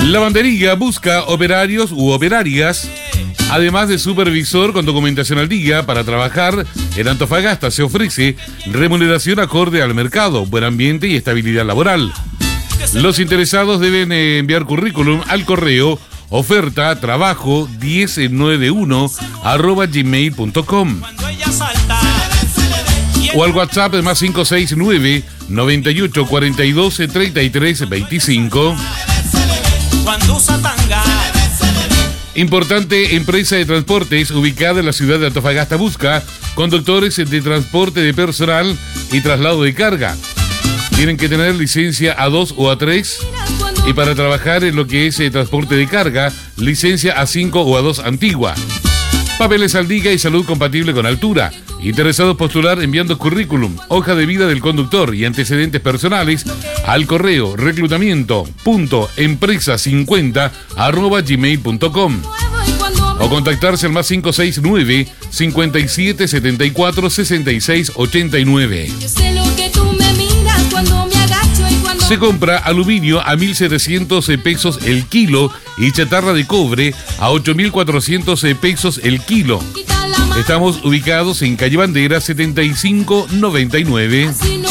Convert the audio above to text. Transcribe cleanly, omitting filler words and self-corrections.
Lavandería busca operarios u operarias, además de supervisor con documentación al día para trabajar en Antofagasta. Se ofrece remuneración acorde al mercado, buen ambiente y estabilidad laboral. Los interesados deben enviar currículum al correo oferta trabajo 1091@gmail.com o al WhatsApp más 569 98 42 33 25. Importante empresa de transportes ubicada en la ciudad de Antofagasta busca conductores de transporte de personal y traslado de carga. Tienen que tener licencia A2 o A3 y para trabajar en lo que es transporte de carga, licencia A5 o A2 antigua. Papeles al día y salud compatible con altura. Interesados postular enviando currículum, hoja de vida del conductor y antecedentes personales al correo reclutamiento.empresa50@gmail.com o contactarse al más 569 57 74 66 89. Se compra aluminio a 1.700 pesos el kilo y chatarra de cobre a 8.400 pesos el kilo. Estamos ubicados en calle Bandera 7599.